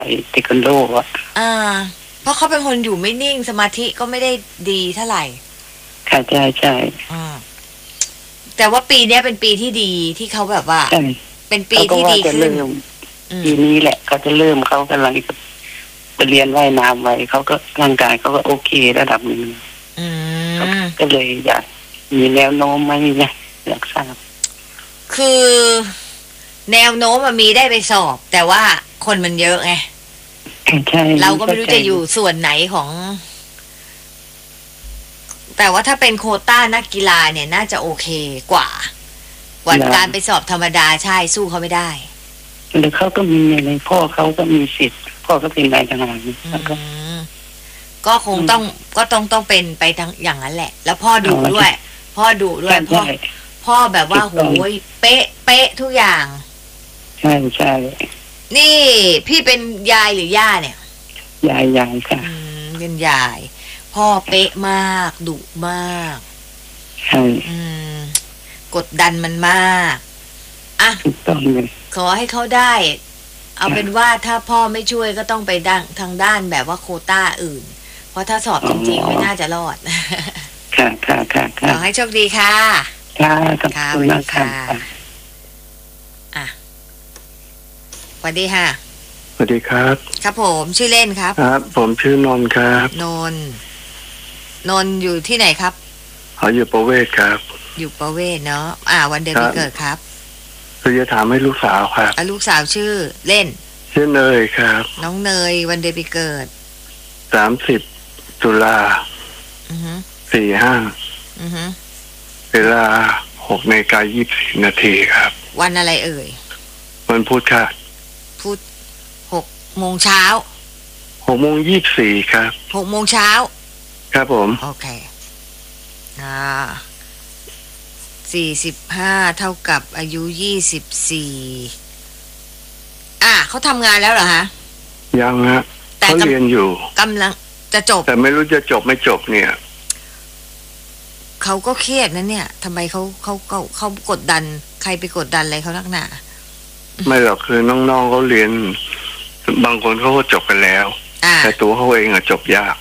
เทควันโดอ่ะเพราะเขาเป็นคนอยู่ไม่นิ่งสมาธิก็ไม่ได้ดีเท่าไหร่ค่ะใช่ใช่แต่ว่าปีนี้เป็นปีที่ดีที่เขาแบบว่าเป็นปีที่ดีขึ้นปีนี้แหละเขาจะเริ่มเขากำลังไปเรียนว่ายน้ำไว้เขาก็ร่างกายเขาก็โอเคระดับหนึ่งก็เลยอยากมีแนวโน้มไหมเนี่ยอยากทราบคือแนวโน้มมันมีได้ไปสอบแต่ว่าคนมันเยอะไงเราก็ไม่รู้จะอยู่ส่วนไหนของแต่ว่าถ้าเป็นโควต้านักกีฬาเนี่ยน่าจะโอเคกว่าการไปสอบธรรมดาใช่สู้เขาไม่ได้แล้วเขาก็มีอะไรพ่อเขาก็มีสิทธิ์พ่อก็เป็นนายทหารก็คงต้องเป็นไปทั้งอย่างนั้นแหละแล้วพ่อดุด้วยพ่อแบบว่าโหยเป๊ะทุกอย่างใช่ใช่นี่พี่เป็นยายหรือย่าเนี่ยยายค่ะเป็นยายพ่อเป๊ะมากดุมากใช่กดดันมันมากถูกต้องเลยขอให้เขาได้เอาเป็นว่าถ้าพ่อไม่ช่วยก็ต้องไปทางด้านแบบว่าโควต้าอื่นเพราะถ้าสอบจริงๆไม่น่าจะรอดค่ะขอให้โชคดีค่ะค่ะขอบคุณมากค่ะสวัสดีค่ะสวัสดีครับครับผมชื่อเล่นครับครับผมชื่อนนท์ครับนนท์อยู่ที่ไหนครับอยู่ประเวศครับอยู่ประเวศเนาะวันเดือนปีเกิดครับคือจะถามให้ลูกสาวครับลูกสาวชื่อเล่นชื่อเนยครับน้องเนยวันเดือนปีเกิด 30 ตุลา45เวลา6:24 นาทีครับวันอะไรเอ่ยวันพุธค่ะพุธ6 โมงเช้า 6:24ครับ 6 โมงเช้าครับผมโอเค45เท่ากับอายุ24เขาทำงานแล้วเหรอฮะยังฮะเขาเรียนอยู่กำลังจะจบแต่ไม่รู้จะจบไม่จบเนี่ยเขาก็เครียดนะเนี่ยทำไมเขากดดันใครไปกดดันอะไรเขานักหนาไม่หรอกคือน้องๆเขาเรียนบางคนเขาก็จบกันแล้วแต่ตัวเขาเองจบยาก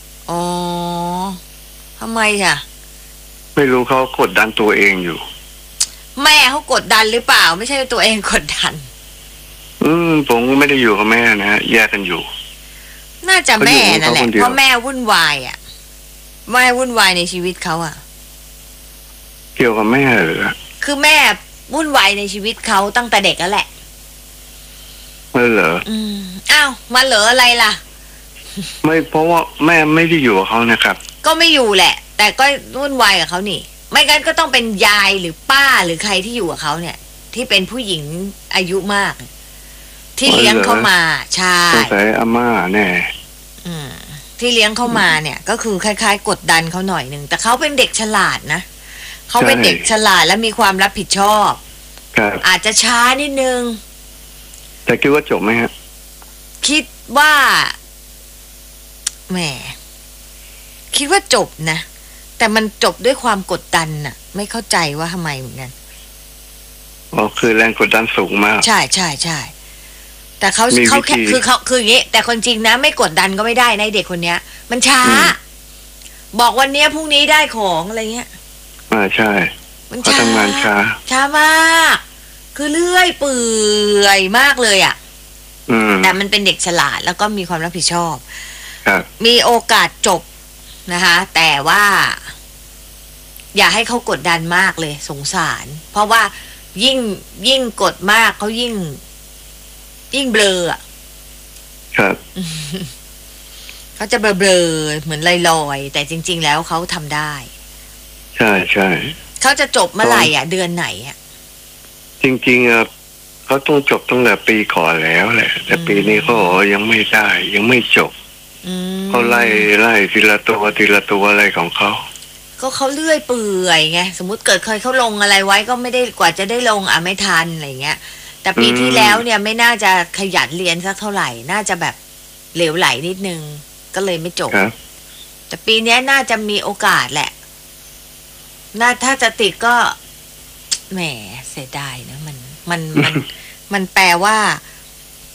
ทำไมอ่ะไม่รู้เขากดดันตัวเองอยู่แม่เขากดดันหรือเปล่าไม่ใช่ตัวเองกดดันผมไม่ได้อยู่กับแม่นะแยกกันอยู่น่าจะแม่นั่นแหละเพราะแม่วุ่นวายแม่วุ่นวายในชีวิตเขาเกี่ยวกับแม่หรือคือแม่วุ่นวายในชีวิตเขาตั้งแต่เด็กแล้วแหละเหรอมาเหลืออะไรล่ะไม่เพราะว่าแม่ไม่ได้อยู่กับเขานะครับก็ไม่อยู่แหละแต่ก็วุ่นวายกับเขานี่ไม่งั้นก็ต้องเป็นยายหรือป้าหรือใครที่อยู่กับเขาเนี่ยที่เป็นผู้หญิงอายุมากที่เลี้ยงเขามาใช่สงสัยอาม่าแน่ที่เลี้ยงเขามาเนี่ยก็คือคล้ายๆกดดันเขาหน่อยนึงแต่เขาเป็นเด็กฉลาดนะเขาเป็นเด็กฉลาดและมีความรับผิดชอบอาจจะช้านิดนึงแต่คิดว่าจบไหมฮะคิดว่าแหมคิดว่าจบนะแต่มันจบด้วยความกดดันน่ะไม่เข้าใจว่าทำไมเหมือนกันคือแรงกดดันสูงมากใช่แต่เขาแค่คืออย่างนี้แต่คนจริงนะไม่กดดันก็ไม่ได้ในเด็กคนเนี้ยมันช้าบอกวันนี้พรุ่งนี้ได้ของอะไรเงี้ยใช่มันช้าทำงานช้ามากคือเลื่อยเปื่อยมากเลยแต่มันเป็นเด็กฉลาดแล้วก็มีความรับผิดชอบมีโอกาสจบนะคะแต่ว่าอย่าให้เขากดดันมากเลยสงสารเพราะว่ายิ่งกดมากเขายิ่งเบลอครับเขาจะเบลอเหมือนลอยๆแต่จริงๆแล้วเขาทำได้ใช่เขาจะจบเมื่อไหร่เดือนไหนจริงๆเขาต้องจบตั้งแต่ปีก่อนแล้วแหละแต่ปีนี้เขายังไม่ได้ยังไม่จบเขาไล่ทีละตัวอะไรของเขาก็เขาเลื่อยเปื่อยไงสมมุติเกิดเคยเขาลงอะไรไว้ก็ไม่ได้กว่าจะได้ลงไม่ทันอะไรเงี้ยแต่ปีที่แล้วเนี่ยไม่น่าจะขยันเรียนสักเท่าไหร่น่าจะแบบเหลวไหลนิดนึงก็เลยไม่จบแต่ปีนี้น่าจะมีโอกาสแหละถ้าจะติดก็แหมเสียดายนะมันแปลว่า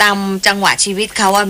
ตามจังหวะชีวิตเขาว่า